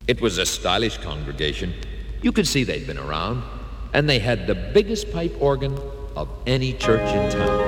It was a stylish congregation. You could see they'd been around, and they had the biggest pipe organ of any church in town.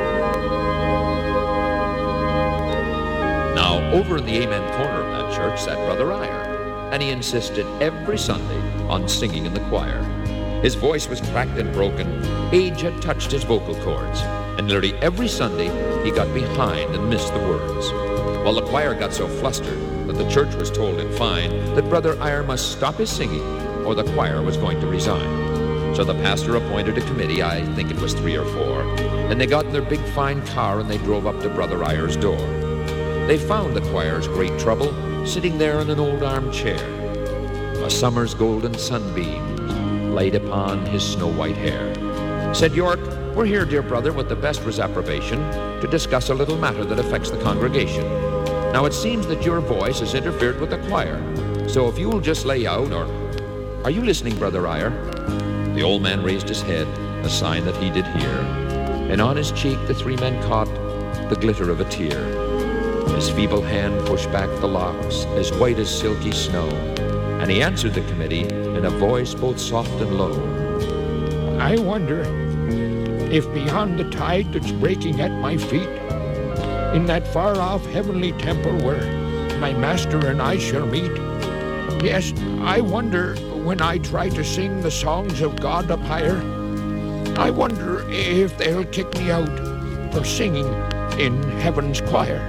Now, over in the amen corner of that church sat Brother Iyer, and he insisted every Sunday on singing in the choir. His voice was cracked and broken. Age had touched his vocal cords, and nearly every Sunday he got behind and missed the words. Well, the choir got so flustered that the church was told in fine that Brother Iyer must stop his singing or the choir was going to resign. So the pastor appointed a committee, I think it was 3 or 4, and they got in their big fine car and they drove up to Brother Iyer's door. They found the choir's great trouble sitting there in an old armchair. A summer's golden sunbeams laid upon his snow-white hair. Said York, "We're here, dear brother, with the vestry's approbation to discuss a little matter that affects the congregation. Now it seems that your voice has interfered with the choir, so if you will just lay out, or... Are you listening, Brother Iyer?" The old man raised his head, a sign that he did hear, and on his cheek the 3 men caught the glitter of a tear. His feeble hand pushed back the locks as white as silky snow, and he answered the committee in a voice both soft and low. "I wonder if beyond the tide that's breaking at my feet, in that far-off heavenly temple where my master and I shall meet, yes, I wonder when I try to sing the songs of God up higher, I wonder if they'll kick me out for singing in heaven's choir."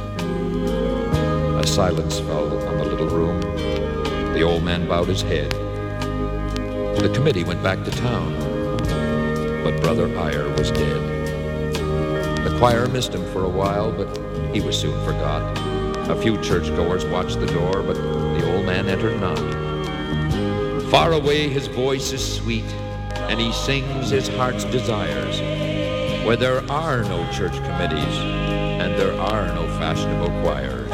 A silence fell on the little room. The old man bowed his head. The committee went back to town, but Brother Iyer was dead. The choir missed him for a while, but he was soon forgot. A few churchgoers watched the door, but the old man entered not. Far away his voice is sweet, and he sings his heart's desires, where there are no church committees, and there are no fashionable choirs.